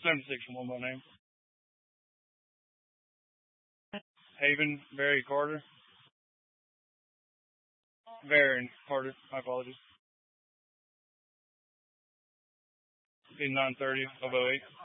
76 my name. Haven, Barry Carter. Baron Carter, my apologies. In 930 of 08.